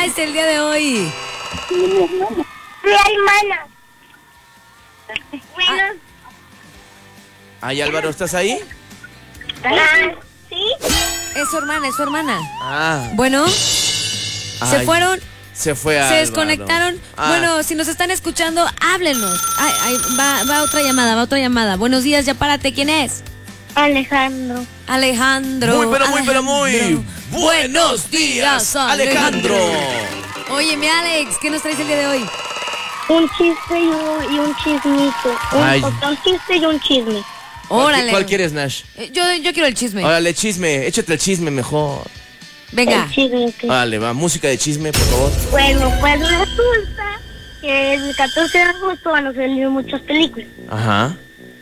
traes el día de hoy? Mi hermana. Bueno. Ay, Álvaro, ¿estás ahí? ¿Sí? Es su hermana, es su hermana. Ah. Bueno, se Ay, fueron, Se fue se Álvaro. desconectaron. Ah. Bueno, si nos están escuchando, háblenos. Ay, va otra llamada. Buenos días, ya párate. ¿Quién es? Alejandro. Alejandro. Muy, pero muy. Alejandro. Buenos días, Alejandro. Oye, mi Alex, ¿qué nos traes el día de hoy? Un chiste y un chismito. Ay. Un chiste y un chisme. Órale. ¿Cuál quieres, Nash? Yo quiero el chisme. Órale, chisme. Échate el chisme mejor. Venga. El chisme. Vale, va. Música de chisme, por favor. Bueno, pues resulta que el 14 de agosto van a salir muchas películas. Ajá.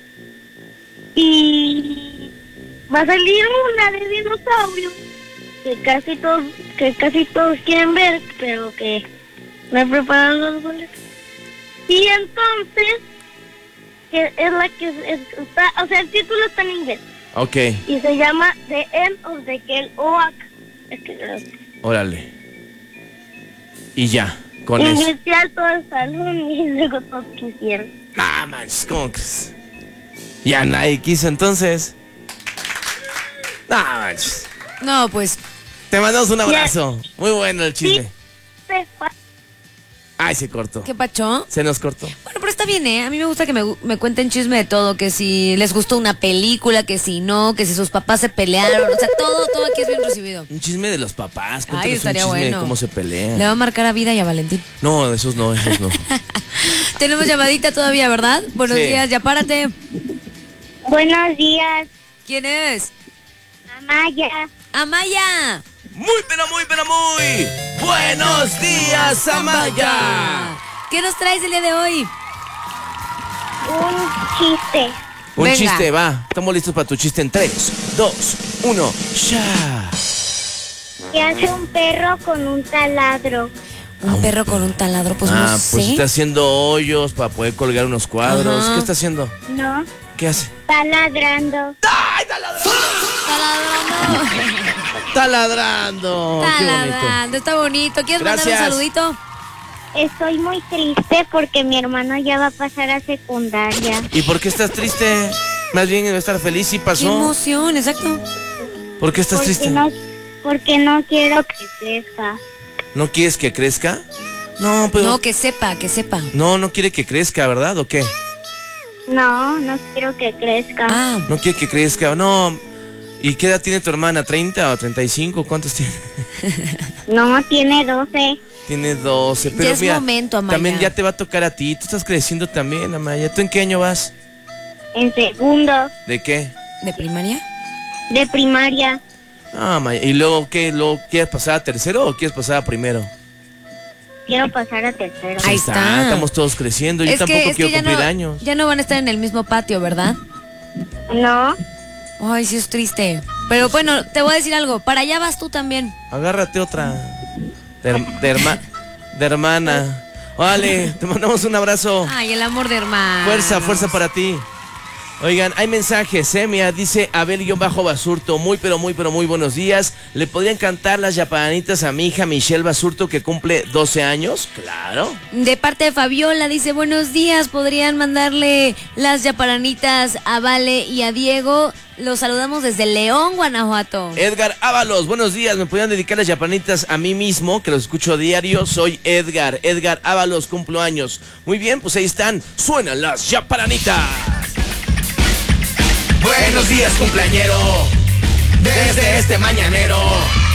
Y va a salir una de dinosaurios que casi todos quieren ver, pero que no he preparado los boletos. Y entonces, que es la que está, o sea, el título está en inglés. Ok. Y se llama The End of the Girl Oak. Órale. Y ya. Con eso. Invité a todo el salón y luego todos quisieron. Ah, manches, ¿cómo crees? Ya nadie quiso entonces. Ah, manches. No, pues, Te mandamos un abrazo. Muy bueno el chisme. Se fue. Ay, se cortó. ¿qué pacho? Se nos cortó. Bueno, pero está bien, ¿eh? A mí me gusta que me cuenten chisme de todo, que si les gustó una película, que si no, que si sus papás se pelearon, o sea, todo aquí es bien recibido. Un chisme de los papás. Cuéntanos un estaría chisme de bueno. cómo se pelean. Le va a marcar a Vida y a Valentín. No, esos no. Tenemos llamadita todavía, ¿verdad? Buenos Sí. días, ya párate. Buenos días, ¿Quién es? Amaya. Amaya. Muy. Buenos días, Amaya. ¿Qué nos traes el día de hoy? Un chiste. Un Venga. chiste, va. Estamos listos para tu chiste en 3, 2, 1. ¡Ya! ¿Qué hace un perro con un taladro? Un perro con un taladro, pues no sé. Pues está haciendo hoyos para poder colgar unos cuadros. Ajá. ¿Qué está haciendo? No, ¿Qué hace? está ladrando. ¡Ay, está ladrando! Está ladrando. Está Qué bonito. ladrando, está bonito. ¿Quieres mandar un Gracias. saludito? Estoy muy triste porque mi hermano ya va a pasar a secundaria. ¿Y por qué estás triste? Más bien debe estar feliz. ¿Sí Qué pasó? emoción, exacto. ¿Por qué estás triste? Porque no quiero que crezca. ¿No quieres que crezca? No, pero... No, que sepa. No quiere que crezca, ¿verdad? ¿O qué? No, no quiero que crezca. Ah, No quiere que crezca. No. ¿Y qué edad tiene tu hermana? ¿30 o 35? ¿Cuántos tiene? No, tiene 12. Tiene 12. Pero es mira, momento, Amaya. también ya te va a tocar a ti. Tú estás creciendo también, Amaya. ¿Tú en qué año vas? En segundo ¿De qué? ¿de primaria? de primaria. Ah, Amaya. ¿Y luego qué? ¿Luego quieres pasar a tercero o quieres pasar a primero? Quiero pasar a tercero. Ahí está. Estamos todos creciendo. Yo tampoco quiero ya cumplir no, años. ya no van a estar en el mismo patio, ¿verdad? No, Ay, sí es triste. Pero bueno, te voy a decir algo. Para allá vas tú también. Agárrate otra. De hermana. Vale, te mandamos un abrazo. Ay, el amor de hermano. Fuerza para ti. Oigan, hay mensajes, mira, dice Abel-Basurto, muy buenos días. ¿Le podrían cantar las yaparanitas a mi hija Michelle Basurto, que cumple 12 años? Claro. De parte de Fabiola, dice, buenos días, ¿podrían mandarle las yaparanitas a Vale y a Diego? Los saludamos desde León, Guanajuato. Edgar Ábalos, buenos días, ¿me podrían dedicar las yaparanitas a mí mismo, que los escucho diario? Soy Edgar Ábalos, cumplo años. Muy bien, pues ahí están, suenan las yaparanitas. Buenos días, cumpleañero, desde este mañanero.